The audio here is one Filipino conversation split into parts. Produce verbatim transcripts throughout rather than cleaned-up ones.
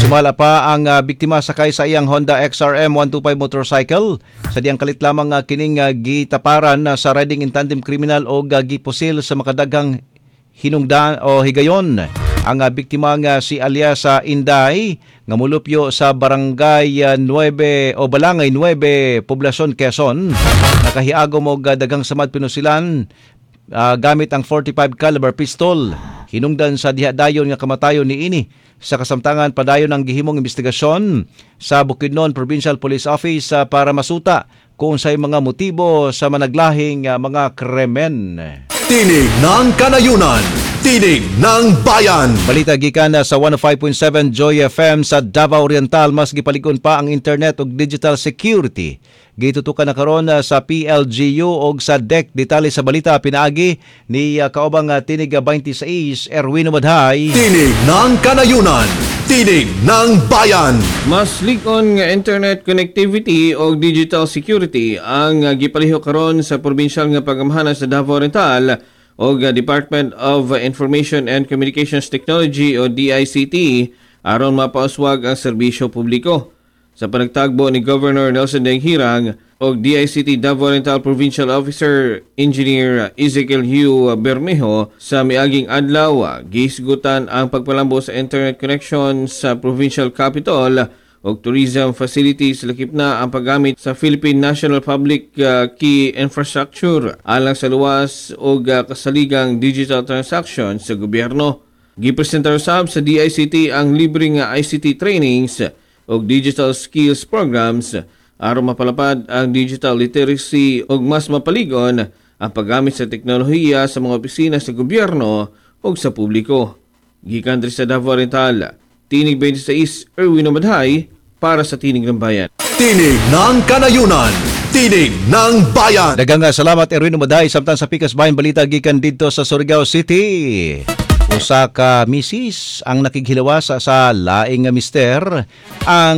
Sumala pa ang uh, biktima sakay sa iyang Honda X R M one twenty-five motorcycle. Sa diyang kalit lamang uh, kining uh, gitaparan uh, sa riding in tandem criminal o uh, gipusil sa makadaghang hinungdan o higayon. Ang uh, biktima nga si alias uh, Inday nga mulupyo sa barangay uh, nine o Balangay nine, Poblacion, Quezon. Nakahiago mo uh, daghang samad pinusilan uh, gamit ang forty-five caliber pistol. Hinungdan sa diha-dayon nga kamatayon ni ini. Sa kasamtangan, padayon ang gihimong investigasyon sa Bukidnon Provincial Police Office uh, para masuta kung sa'y mga motibo sa managlahing uh, mga krimen. Tinig ng Kanayunan, Tinig ng Bayan. Balita gikan sa one oh five point seven Joy F M sa Davao Oriental. Mas gipaligon pa ang internet ug digital security. Gitutukan na karon sa P L G U o sa D E C. Detalye sa balita pinaagi ni uh, kaubang uh, Tinig twenty-six Erwin Umadhay. Tinig ng Kanayunan, Tinig ng Bayan. Mas lig-on nga internet connectivity o digital security ang uh, gipaliho karon sa probinsyal nga pagamahanan sa Davao Oriental o uh, Department of Information and Communications Technology o D I C T aron mapauswag ang serbisyo publiko. Sa panagtagbo ni Governor Nelson Denghirang o D I C T Davao Oriental Provincial Officer Engineer Ezekiel Hugh Bermejo sa miaging adlaw, gihisgutan ang pagpalambo sa internet connection sa provincial capital o tourism facilities lakip na ang paggamit sa Philippine National Public uh, Key Infrastructure alang sa luwas o uh, kasaligang digital transactions sa gobyerno. Gipresentar sab sa D I C T ang libreng uh, I C T trainings o digital skills programs aron mapalapad ang digital literacy o mas mapaligon ang paggamit sa teknolohiya sa mga opisina sa gobyerno o sa publiko. Gikan diri sa Davao Oriental, Tinig twenty-six Erwin Umadhay para sa Tinig ng Bayan. Tinig ng Kanayunan, Tinig ng Bayan. Daghang salamat Erwin Umadhay. Samtang sa Pikas Bayan balita gikan dito sa Surigao City. Usa ka misis ang nakighilawas sa laing nga mister ang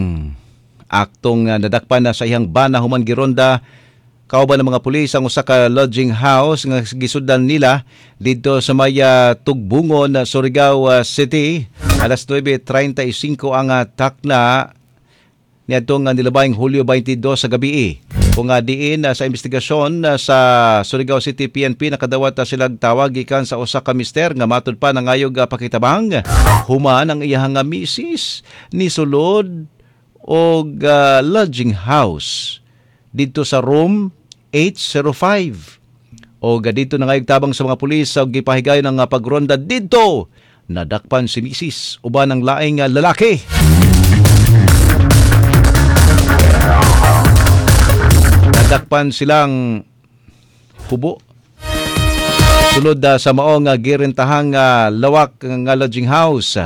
aktong nadakpan na sa iyang bana human gironda kauban ng mga pulis ang usa ka lodging house nga gisuddan nila dito sa maya Tugbungon, Surigao City. Alas nine thirty-five ang takna niadtong nilabayng Hulyo twenty-two sa gabi. Kung nga diin uh, sa investigasyon uh, sa Surigao City P N P nakadawat uh, silang tawag gikan sa usa ka mister nga matud pa nangayog uh, pakitabang human ang iyang nga misis ni sulod og uh, lodging house dito sa room eight oh five. O uh, dito nangayog tabang sa mga pulis sa uh, gipahigayon ng uh, pagronda dito nadakpan si misis uban ng laing uh, lalaki. Nadakpan silang hubo sulod uh, sa maong uh, girentahang uh, lawak nga lodging house.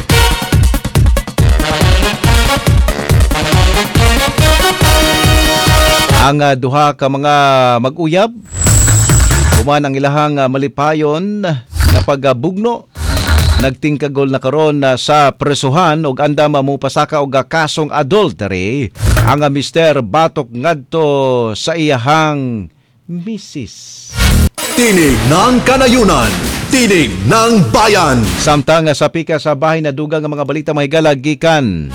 Ang uh, duha ka mga mag-uyab human ang ilahang uh, malipayon na pagbugno nagtingkagol na karon uh, sa presuhan ug andam mupasaka og kasong adultery ang uh, mister batok ngadto sa iyahang misis. Tinig ng Kanayunan, Tinig ng Bayan. Samtang uh, sa pika sa bahay na dugang ang mga balita mahigala gikan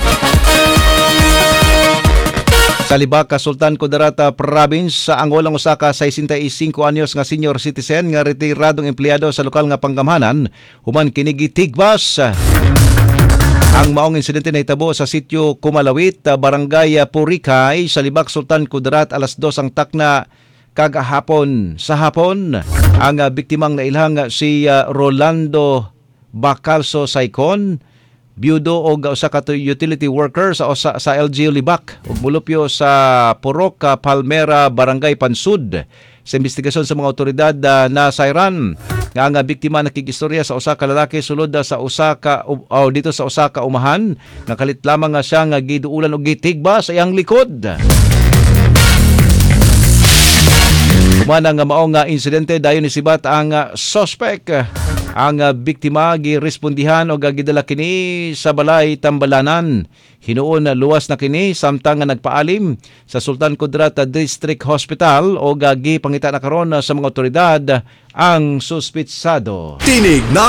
sa Libak, Sultan Kudarata Province, ang walang usa ka sesenta y cinco anyos nga senior citizen nga retiradong empleyado sa lokal nga panggamhanan human kini gitigbas. Ang maong insidente na hitabo sa sitio Kumalawit, Barangay Purikay sa Libak, Sultan Kudarat, alas dos ang takna kagahapon sa hapon. Ang biktimang nailang si Rolando Bacalso Saicon, byudo o usa ka utility worker sa sa, sa L G U Libak ug mulupyo sa Purok, Palmera, Barangay Pansud. Sa investigasyon sa mga otoridad uh, na sayran nga ang biktima nakigistorya sa usa ka lalaki sulod sa usa ka o uh, dito sa usa ka umahan nga kalit lamang nga siya nga giduulan og gitigba sa iyang likod. Humana nga maong nga insidente dayon ni sibat ang uh, suspect. Ang uh, biktima girespondihan o gidala kini sa balay Tambalanan. Hinuon na luwas na kini samtang nagpaalim sa Sultan Kudarat District Hospital o gagi pangita na karon sa mga otoridad ang suspitsado. Tinig na